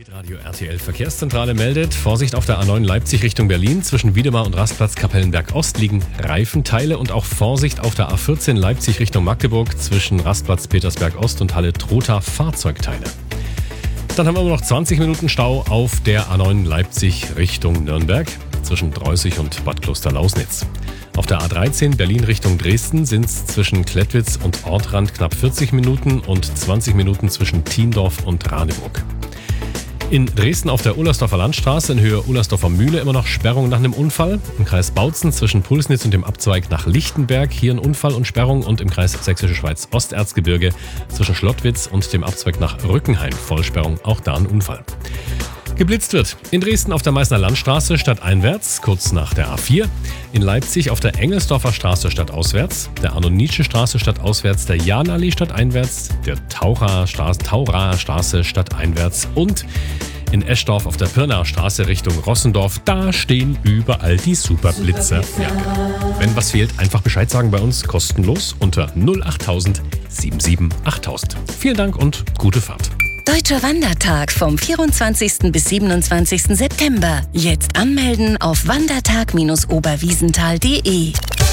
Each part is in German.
Radio RTL Verkehrszentrale meldet, Vorsicht auf der A9 Leipzig Richtung Berlin. Zwischen Wiedemar und Rastplatz Kapellenberg Ost liegen Reifenteile und auch Vorsicht auf der A14 Leipzig Richtung Magdeburg zwischen Rastplatz Petersberg Ost und Halle Trotha Fahrzeugteile. Dann haben wir noch 20 Minuten Stau auf der A9 Leipzig Richtung Nürnberg zwischen Dreußig und Bad Klosterlausnitz. Auf der A13 Berlin Richtung Dresden sind es zwischen Klettwitz und Ortrand knapp 40 Minuten und 20 Minuten zwischen Thiendorf und Radeburg. In Dresden auf der Ullersdorfer Landstraße in Höhe Ullersdorfer Mühle immer noch Sperrung nach einem Unfall. Im Kreis Bautzen zwischen Pulsnitz und dem Abzweig nach Lichtenberg hier ein Unfall und Sperrung. Und im Kreis Sächsische Schweiz Osterzgebirge zwischen Schlottwitz und dem Abzweig nach Rückenhain Vollsperrung, auch da ein Unfall. Geblitzt wird in Dresden auf der Meißner Landstraße stadteinwärts, kurz nach der A4. In Leipzig auf der Engelsdorfer Straße stadtauswärts, der Arno-Nietzsche-Straße stadtauswärts, der Jahnallee stadteinwärts, der Tauraer Straße stadteinwärts und in Eschdorf auf der Pirnaer Straße Richtung Rossendorf. Da stehen überall die Superblitzer. Ja. Wenn was fehlt, einfach Bescheid sagen bei uns, kostenlos unter 08000 77 8000. Vielen Dank und gute Fahrt. Deutscher Wandertag vom 24. bis 27. September. Jetzt anmelden auf wandertag-oberwiesenthal.de.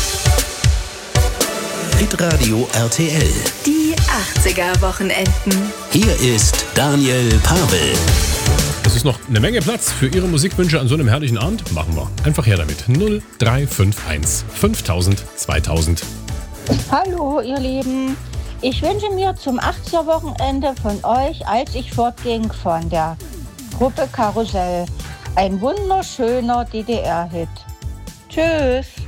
Hitradio RTL. Die 80er-Wochenenden. Hier ist Daniel Pavel. Es ist noch eine Menge Platz für Ihre Musikwünsche an so einem herrlichen Abend. Machen wir. Einfach her damit. 0351 5000 2000. Hallo ihr Lieben, ich wünsche mir zum 80er-Wochenende von euch, als ich fortging, von der Gruppe Karussell, ein wunderschöner DDR-Hit. Tschüss.